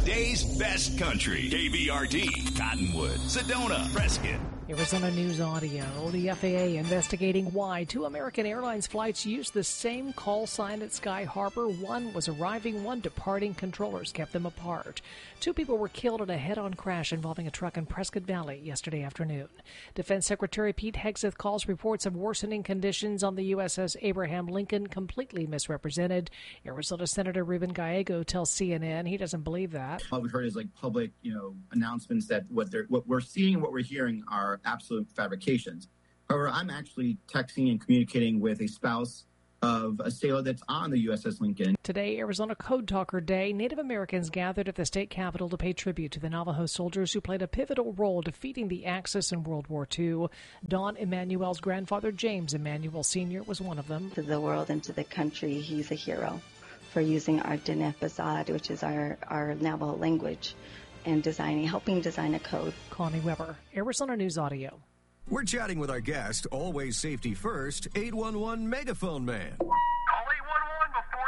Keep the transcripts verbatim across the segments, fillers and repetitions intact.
Today's best country. K B R D, Cottonwood, Sedona, Prescott. Arizona News Audio. The F A A investigating why two American Airlines flights used the same call sign at Sky Harbor. One was arriving, one departing. Controllers kept them apart. Two people were killed in a head-on crash involving a truck in Prescott Valley yesterday afternoon. Defense Secretary Pete Hegseth calls reports of worsening conditions on the U S S Abraham Lincoln completely misrepresented. Arizona Senator Ruben Gallego tells C N N he doesn't believe that. All we've heard is like public, you know, announcements that what they're what we're seeing, what we're hearing are absolute fabrications. However, I'm actually texting and communicating with a spouse of a sailor that's on the U S S Lincoln. Today, Arizona Code Talker Day. Native Americans gathered at the state capitol to pay tribute to the Navajo soldiers who played a pivotal role defeating the Axis in World War Two. Don Emanuel's grandfather, James Emanuel Senior, was one of them. To the world and to the country, he's a hero for using our Diné Bazad, which is our, our Navajo language, and designing, helping design a code. Connie Weber, Arizona News Audio. We're chatting with our guest, always safety first, eight one one Megaphone Man. Call eight one one before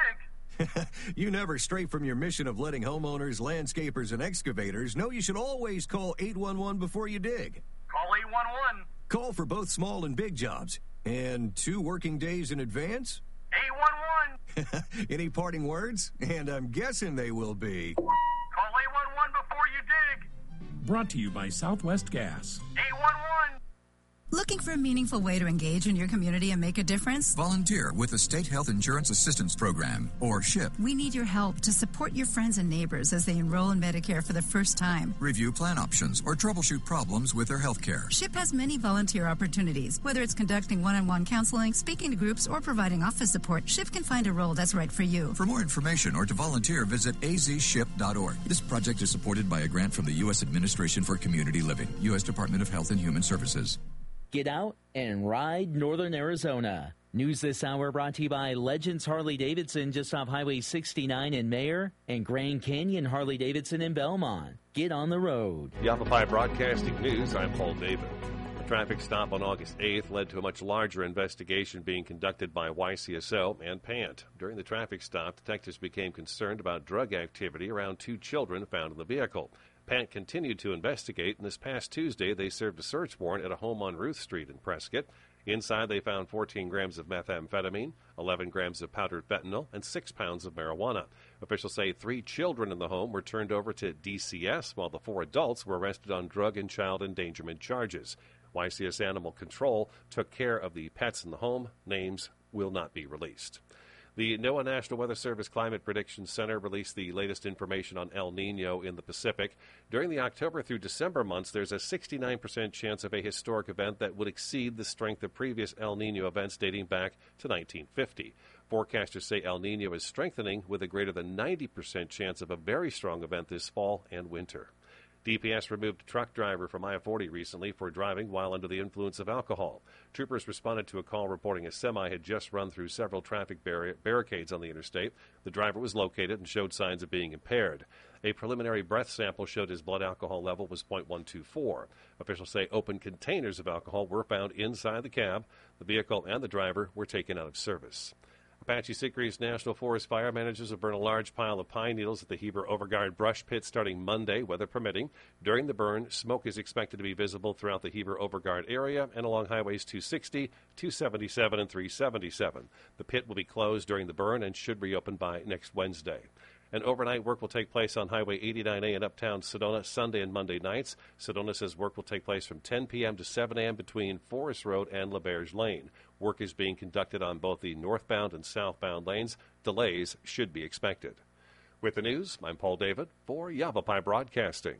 you dig. You never stray from your mission of letting homeowners, landscapers, and excavators know you should always call eight one one before you dig. Call eight one one. Call for both small and big jobs. And two working days in advance? eight one one. Any parting words? And I'm guessing they will be... Call eight one one before you dig. Brought to you by Southwest Gas. eight one one. Looking for a meaningful way to engage in your community and make a difference? Volunteer with the State Health Insurance Assistance Program, or SHIP. We need your help to support your friends and neighbors as they enroll in Medicare for the first time. Review plan options or troubleshoot problems with their health care. SHIP has many volunteer opportunities. Whether it's conducting one-on-one counseling, speaking to groups, or providing office support, SHIP can find a role that's right for you. For more information or to volunteer, visit a z ship dot org. This project is supported by a grant from the U S Administration for Community Living, U S Department of Health and Human Services. Get out and ride Northern Arizona. News this hour brought to you by Legends Harley-Davidson just off Highway sixty-nine in Mayer and Grand Canyon Harley-Davidson in Belmont. Get on the road. Yavapai Broadcasting News, I'm Paul David. A traffic stop on August eighth led to a much larger investigation being conducted by Y C S O and PANT. During the traffic stop, detectives became concerned about drug activity around two children found in the vehicle. PANT continued to investigate, and this past Tuesday they served a search warrant at a home on Ruth Street in Prescott. Inside they found fourteen grams of methamphetamine, eleven grams of powdered fentanyl, and six pounds of marijuana. Officials say three children in the home were turned over to D C S, while the four adults were arrested on drug and child endangerment charges. Y C S Animal Control took care of the pets in the home. Names will not be released. The NOAA National Weather Service Climate Prediction Center released the latest information on El Nino in the Pacific. During the October through December months, there's a sixty-nine percent chance of a historic event that would exceed the strength of previous El Nino events dating back to nineteen fifty. Forecasters say El Nino is strengthening with a greater than ninety percent chance of a very strong event this fall and winter. D P S removed a truck driver from I forty recently for driving while under the influence of alcohol. Troopers responded to a call reporting a semi had just run through several traffic barri- barricades on the interstate. The driver was located and showed signs of being impaired. A preliminary breath sample showed his blood alcohol level was point one two four. Officials say open containers of alcohol were found inside the cab. The vehicle and the driver were taken out of service. Apache Sitgreaves National Forest fire manages to burn a large pile of pine needles at the Heber Overguard brush pit starting Monday, weather permitting. During the burn, smoke is expected to be visible throughout the Heber Overguard area and along highways two sixty, two seventy-seven, and three seventy-seven. The pit will be closed during the burn and should reopen by next Wednesday. And overnight work will take place on Highway eighty-nine A in Uptown Sedona Sunday and Monday nights. Sedona says work will take place from ten p.m. to seven a.m. between Forest Road and LaBerge Lane. Work is being conducted on both the northbound and southbound lanes. Delays should be expected. With the news, I'm Paul David for Yavapai Broadcasting.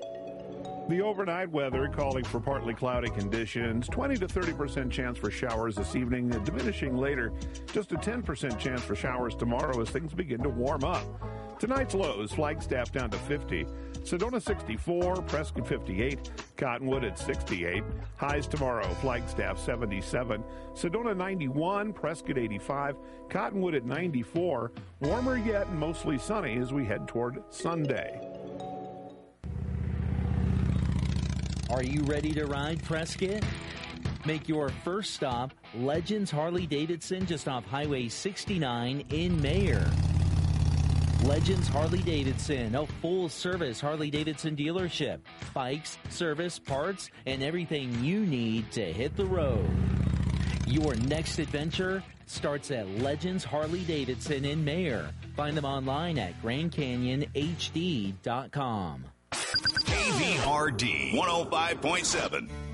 The overnight weather calling for partly cloudy conditions, twenty to thirty percent chance for showers this evening, diminishing later. Just a ten percent chance for showers tomorrow as things begin to warm up. Tonight's lows, Flagstaff down to fifty, Sedona sixty-four, Prescott fifty-eight, Cottonwood at sixty-eight. Highs tomorrow, Flagstaff seventy-seven, Sedona ninety-one, Prescott eighty-five, Cottonwood at ninety-four. Warmer yet and mostly sunny as we head toward Sunday. Are you ready to ride, Prescott? Make your first stop Legends Harley-Davidson just off Highway sixty-nine in Mayer. Legends Harley-Davidson, a full-service Harley-Davidson dealership. Bikes, service, parts, and everything you need to hit the road. Your next adventure starts at Legends Harley-Davidson in Mayer. Find them online at grand canyon h d dot com. K V R D one oh five point seven.